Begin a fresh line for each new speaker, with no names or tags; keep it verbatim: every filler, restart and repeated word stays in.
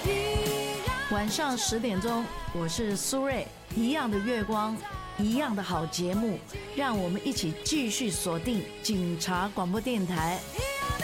晚上十点钟，我是苏芮，一样的月光，一样的好节目，让我们一起继续锁定警察广播电台。